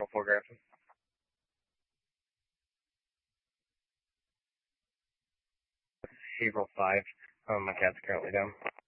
4 Grafton. April 5. My cat's currently down.